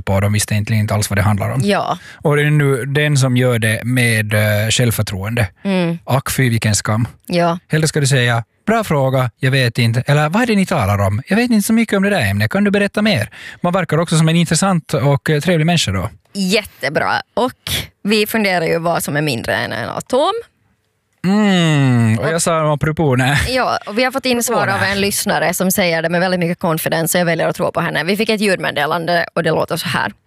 på. De visste inte alls vad det handlar om. Ja. Och det är nu den som gör det med självförtroende. Ack fy vilken skam. Ja. Hellre ska du säga, bra fråga, jag vet inte. Eller vad är det ni talar om? Jag vet inte så mycket om det där ämnet. Kan du berätta mer? Man verkar också som en intressant och trevlig människa då. Jättebra. Och vi funderar ju vad som är mindre än en atom. Och jag sa om proportioner. Ja, och vi har fått in svar av en lyssnare som säger det med väldigt mycket confidence, så jag väljer att tro på henne. Vi fick ett ljudmeddelande och det låter så här.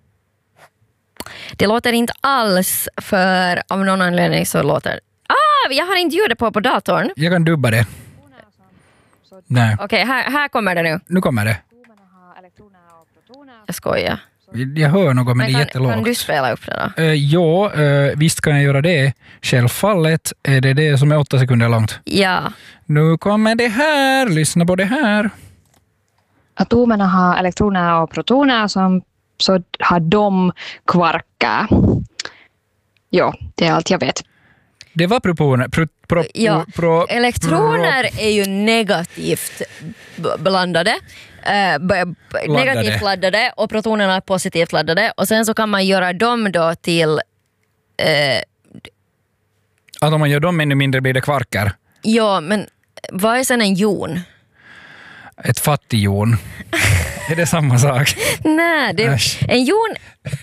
Det låter inte alls, för av någon anledning så låter... jag har inte ljudet på datorn. Jag kan dubba det. Nej. Okej, här kommer det nu. Nu kommer det. Jag skojar. Jag hör något, men det är jättelågt. Kan du spela upp det då? Ja, visst kan jag göra det. Självfallet är det som är 8 sekunder långt. Ja. Nu kommer det här. Lyssna på det här. Atomerna har elektroner och protoner, så har de kvarkar. Ja, det är allt jag vet. Det var proportioner. Elektroner är ju negativt blandade. Negativt laddade och protonerna är positivt laddade. Och sen så kan man göra dem då till... Att om man gör dem ännu mindre blir det kvarkar. Ja, men vad är sen en jon? Ett fattigjon. Är det samma sak? Nej, det är en jon...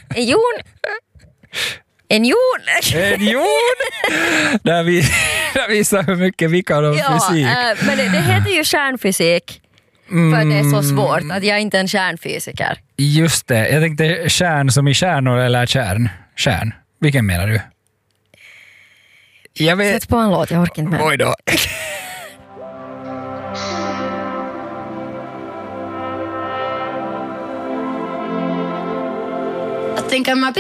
Där visar hur mycket vi kan om fysik. Men det heter ju kärnfysik. För det är så svårt att jag är inte en kärnfysiker. Just det, jag tänkte kärn som i kärnor eller kärn. Vilken menar du? Jag vet. Sätt på en låt, jag orkar inte med. Oj då. I think I might be